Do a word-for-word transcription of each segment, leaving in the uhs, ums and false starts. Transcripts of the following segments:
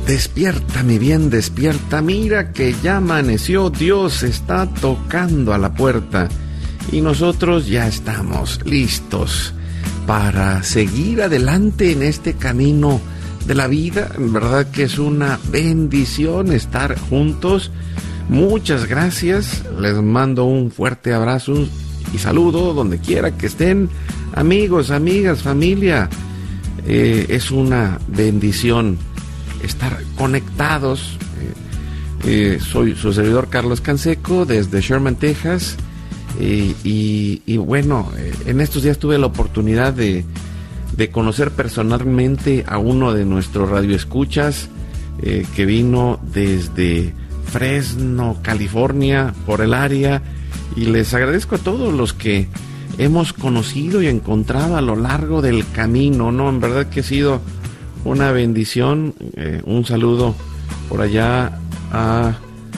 Despierta, mi bien, despierta, mira que ya amaneció, Dios está tocando a la puerta y nosotros ya estamos listos para seguir adelante en este camino de la vida. En verdad que es una bendición estar juntos. Muchas gracias, les mando un fuerte abrazo y saludo donde quiera que estén, amigos, amigas, familia. Eh, es una bendición estar conectados. Eh, eh, soy su servidor Carlos Canseco desde Sherman, Texas, eh, y, y bueno, eh, en estos días tuve la oportunidad de, de conocer personalmente a uno de nuestros radioescuchas eh, que vino desde Fresno, California, por el área, y les agradezco a todos los que hemos conocido y encontrado a lo largo del camino, ¿no? En verdad que ha sido una bendición. Eh, un saludo por allá a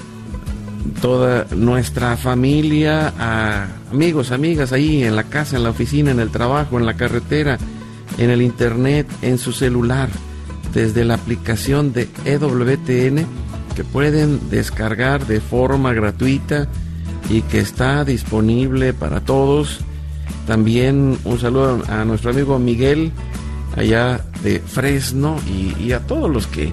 toda nuestra familia, a amigos, amigas ahí en la casa, en la oficina, en el trabajo, en la carretera, en el internet, en su celular, desde la aplicación de E W T N que pueden descargar de forma gratuita y que está disponible para todos. También un saludo a nuestro amigo Miguel allá de Fresno y, y a todos los que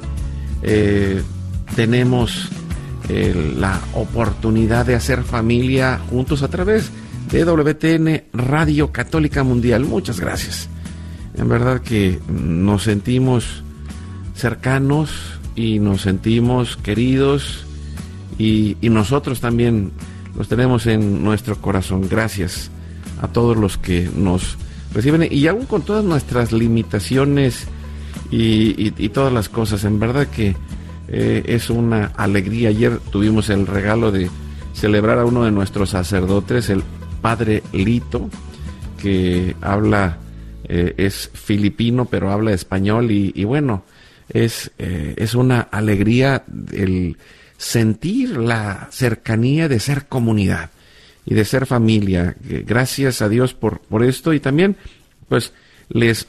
eh, tenemos eh, la oportunidad de hacer familia juntos a través de E W T N Radio Católica Mundial. Muchas gracias. En verdad que nos sentimos cercanos y nos sentimos queridos y, y nosotros también los tenemos en nuestro corazón. Gracias a todos los que nos reciben y aún con todas nuestras limitaciones y, y, y todas las cosas. En verdad que eh, es una alegría. Ayer tuvimos el regalo de celebrar a uno de nuestros sacerdotes, el Padre Lito, que habla, eh, es filipino pero habla español y, y bueno, es, eh, es una alegría el sentir la cercanía de ser comunidad y de ser familia. Gracias a Dios por, por esto, y también pues les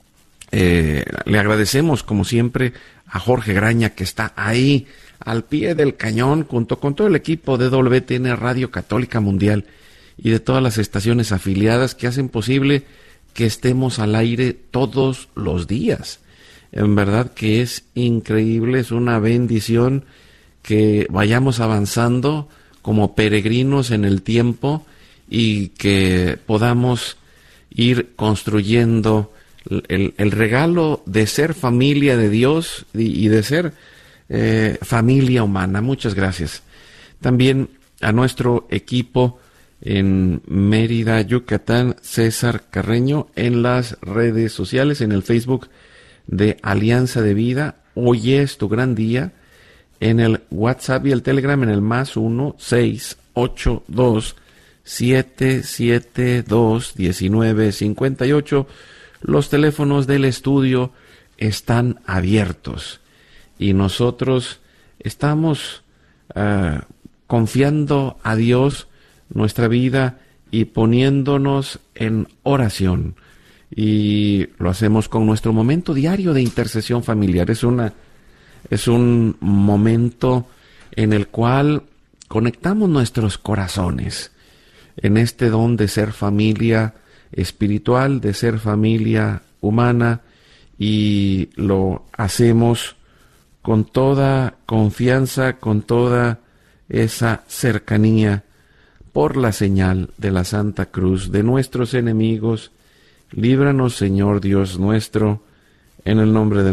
eh, le agradecemos como siempre a Jorge Graña, que está ahí al pie del cañón junto con todo el equipo de E W T N Radio Católica Mundial y de todas las estaciones afiliadas que hacen posible que estemos al aire todos los días. En verdad que es increíble, es una bendición que vayamos avanzando como peregrinos en el tiempo y que podamos ir construyendo el, el regalo de ser familia de Dios y, y de ser eh, familia humana. Muchas gracias. También a nuestro equipo en Mérida, Yucatán, César Carreño, en las redes sociales, en el Facebook de Alianza de Vida. Hoy es tu gran día. En el WhatsApp y el Telegram en el más uno seis ocho dos siete siete dos diecinueve cincuenta y ocho. Los teléfonos del estudio están abiertos y nosotros estamos uh, confiando a Dios nuestra vida y poniéndonos en oración, y lo hacemos con nuestro momento diario de intercesión familiar. Es una Es un momento en el cual conectamos nuestros corazones en este don de ser familia espiritual, de ser familia humana, y lo hacemos con toda confianza, con toda esa cercanía, por la señal de la Santa Cruz de nuestros enemigos. Líbranos, Señor Dios nuestro, en el nombre de